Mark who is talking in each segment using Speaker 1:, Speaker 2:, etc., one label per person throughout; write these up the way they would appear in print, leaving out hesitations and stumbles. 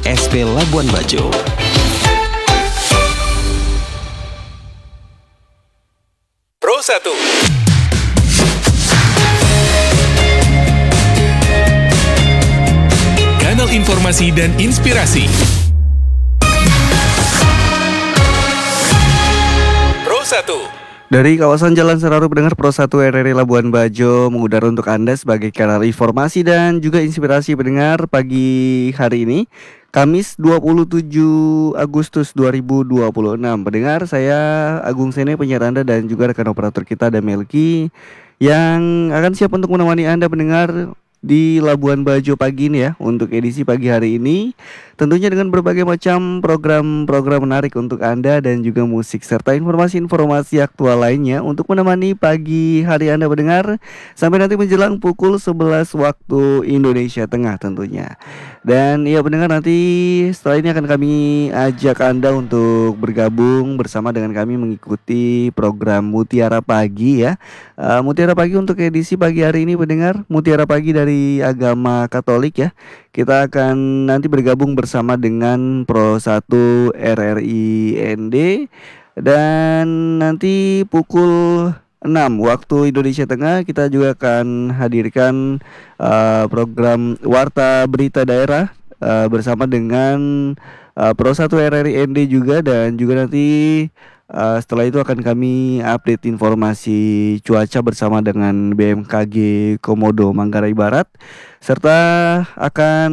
Speaker 1: SP Labuan Bajo.
Speaker 2: Pro 1. Kanal informasi dan inspirasi. Pro 1.
Speaker 3: Dari kawasan Jalan Seraru pendengar Pro 1 RRI Labuan Bajo mengudara untuk Anda sebagai kanal informasi dan juga inspirasi pendengar pagi hari ini, Kamis 27 Agustus 2026. Pendengar, saya Agung Sene, penyiar Anda, dan juga rekan operator kita ada Melki yang akan siap untuk menemani Anda pendengar di Labuan Bajo pagi ini ya, untuk edisi pagi hari ini, tentunya dengan berbagai macam program-program menarik untuk Anda dan juga musik serta informasi-informasi aktual lainnya untuk menemani pagi hari Anda mendengar sampai nanti menjelang pukul 11 waktu Indonesia Tengah tentunya. Dan ya pendengar, nanti setelah ini akan kami ajak Anda untuk bergabung bersama dengan kami mengikuti program Mutiara Pagi ya. Mutiara Pagi untuk edisi pagi hari ini pendengar, Mutiara Pagi dari agama Katolik ya. Kita akan nanti bergabung bersama dengan Pro 1 RRI ND, dan nanti pukul 6 waktu Indonesia Tengah kita juga akan hadirkan program Warta Berita Daerah bersama dengan Pro 1 RRI ND juga, dan juga nanti setelah itu akan kami update informasi cuaca bersama dengan BMKG Komodo Manggarai Barat, serta akan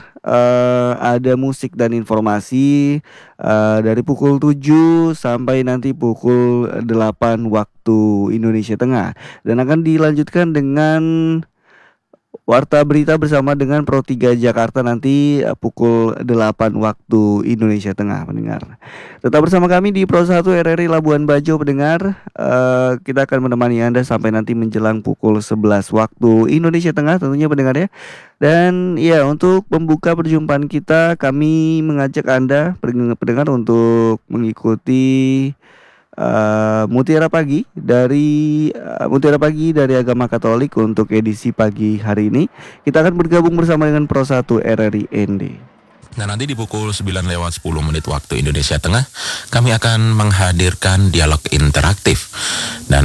Speaker 3: ada musik dan informasi dari pukul 7 sampai nanti pukul 8 waktu Indonesia Tengah, dan akan dilanjutkan dengan Warta Berita bersama dengan Pro 3 Jakarta nanti pukul 8 waktu Indonesia Tengah pendengar. Tetap bersama kami di Pro 1 RRI Labuan Bajo pendengar. Kita akan menemani Anda sampai nanti menjelang pukul 11 waktu Indonesia Tengah tentunya pendengar ya. Dan ya, untuk membuka perjumpaan kita, kami mengajak Anda pendengar untuk mengikuti Mutiara Pagi dari agama Katolik untuk edisi pagi hari ini. Kita akan bergabung bersama dengan Pro 1 RRI ND.
Speaker 4: Nah, nanti di pukul 9:10 waktu Indonesia Tengah, kami akan menghadirkan dialog interaktif. Dan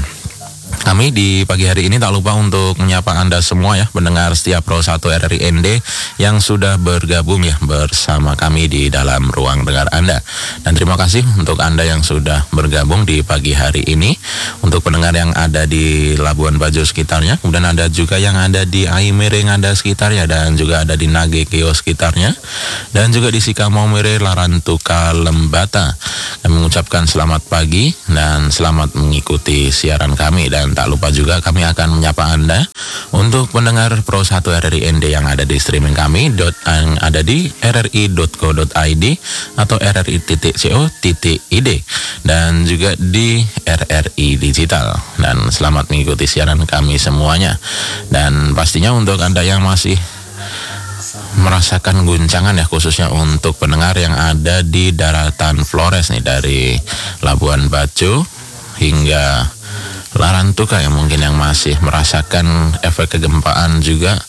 Speaker 4: kami di pagi hari ini tak lupa untuk menyapa Anda semua ya, mendengar setiap Pro 1 RRI ND yang sudah bergabung ya bersama kami di dalam ruang dengar Anda. Dan terima kasih untuk Anda yang sudah bergabung di pagi hari ini. Untuk pendengar yang ada di Labuan Bajo sekitarnya, kemudian ada juga yang ada di Aimere Ngada sekitarnya, dan juga ada di Nagekeo sekitarnya, dan juga di Sikamomere Larantuka Lembata. Kami mengucapkan selamat pagi dan selamat mengikuti siaran kami. Dan tak lupa juga kami akan menyapa Anda untuk pendengar Pro 1 RRI ND yang ada di streaming kami yang ada di rri.co.id atau rri.co.id, dan juga di RRI Digital. Dan selamat mengikuti siaran kami semuanya. Dan pastinya untuk Anda yang masih merasakan guncangan ya, khususnya untuk pendengar yang ada di daratan Flores nih, dari Labuan Bajo hingga Larantuka yang mungkin yang masih merasakan efek kegempaan juga,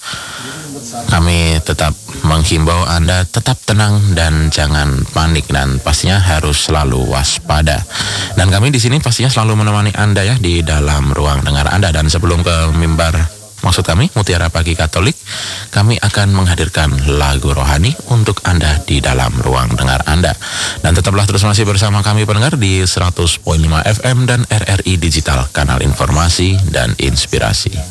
Speaker 4: kami tetap menghimbau Anda tetap tenang dan jangan panik, dan pastinya harus selalu waspada. Dan kami di sini pastinya selalu menemani Anda ya di dalam ruang dengar Anda. Dan sebelum ke mimbar, maksud kami Mutiara Pagi Katolik, kami akan menghadirkan lagu rohani untuk Anda di dalam ruang dengar Anda. Dan tetaplah terus masih bersama kami pendengar di 100.5 FM dan RRI Digital, kanal informasi dan inspirasi.